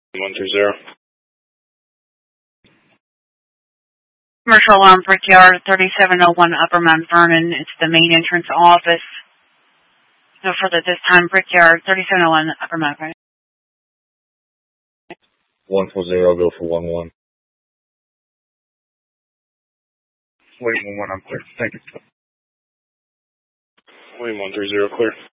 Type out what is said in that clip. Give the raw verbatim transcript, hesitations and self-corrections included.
one three zero. Commercial alarm, Brickyard, thirty-seven oh one Upper Mount Vernon. It's the main entrance office. No further this time, Brickyard, thirty-seven oh one Upper Mount Vernon. one four zero, go for one one. Wait, one one, I'm clear. Thank you. Wait, one three zero, clear.